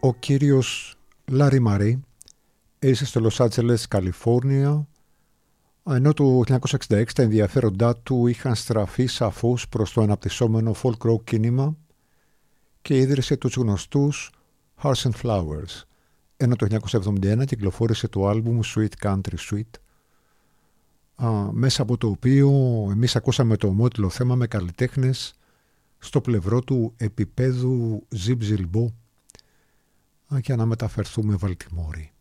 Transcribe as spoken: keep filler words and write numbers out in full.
Ο κύριος Λάρι Μαρί έζησε στο Λος Άντζελες, Καλιφόρνια, ενώ το χίλια εννιακόσια εξήντα έξι τα ενδιαφέροντά του είχαν στραφεί σαφώς προς το αναπτυσσόμενο folk rock κίνημα και ίδρυσε τους γνωστούς Hearts and Flowers, ενώ το χίλια εννιακόσια εβδομήντα ένα κυκλοφόρησε το άλμπουμ Sweet Country Sweet, α, μέσα από το οποίο εμείς ακούσαμε το ομότιλο θέμα με καλλιτέχνες στο πλευρό του επίπεδου Zip Zilbo, για να μεταφερθούμε Βαλτιμόρη.